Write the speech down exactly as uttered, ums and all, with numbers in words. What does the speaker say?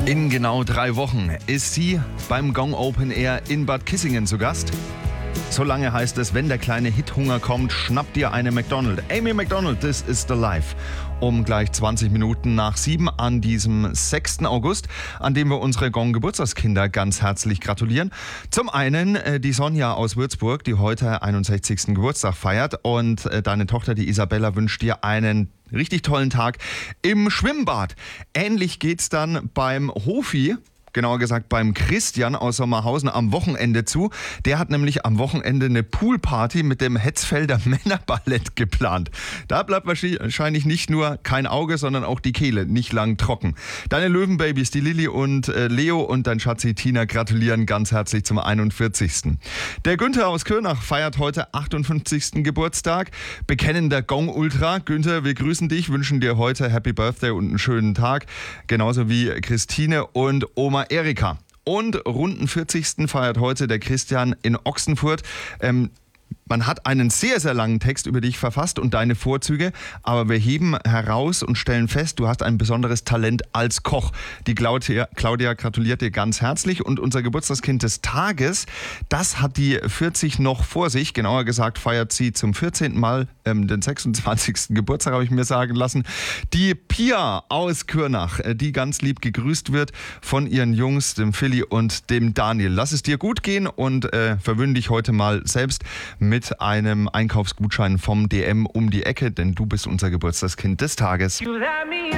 In genau drei Wochen ist sie beim Gong Open Air in Bad Kissingen zu Gast. So lange heißt es, wenn der kleine Hithunger kommt, schnapp dir eine McDonald. Amy Macdonald, this is the life. Um gleich zwanzig Minuten nach sieben an diesem sechsten August, an dem wir unsere Gong-Geburtstagskinder ganz herzlich gratulieren. Zum einen äh, die Sonja aus Würzburg, die heute einundsechzigsten Geburtstag feiert. Und äh, deine Tochter, die Isabella, wünscht dir einen richtig tollen Tag im Schwimmbad. Ähnlich geht's dann beim Hofi. Genauer gesagt beim Christian aus Sommerhausen am Wochenende zu. Der hat nämlich am Wochenende eine Poolparty mit dem Hetzfelder Männerballett geplant. Da bleibt wahrscheinlich nicht nur kein Auge, sondern auch die Kehle nicht lang trocken. Deine Löwenbabys, die Lilly und äh, Leo und dein Schatzi Tina gratulieren ganz herzlich zum einundvierzigsten Der Günther aus Kürnach feiert heute achtundfünfzigsten Geburtstag. Bekennender Gong-Ultra. Günther, wir grüßen dich, wünschen dir heute Happy Birthday und einen schönen Tag. Genauso wie Christine und Oma Erika. Und runden vierzigsten feiert heute der Christian in Ochsenfurt. Ähm, man hat einen sehr, sehr langen Text über dich verfasst und deine Vorzüge, aber wir heben heraus und stellen fest, du hast ein besonderes Talent als Koch. Die Claudia, Claudia gratuliert dir ganz herzlich und unser Geburtstagskind des Tages, das hat die vierzig noch vor sich. Genauer gesagt feiert sie zum vierzehnten Mal ähm, den sechsundzwanzigsten Geburtstag, habe ich mir sagen lassen. Die Pia aus Kürnach, die ganz lieb gegrüßt wird von ihren Jungs, dem Philly und dem Daniel. Lass es dir gut gehen und äh, verwöhn dich heute mal selbst mit einem Einkaufsgutschein vom D M um die Ecke, denn du bist unser Geburtstagskind des Tages.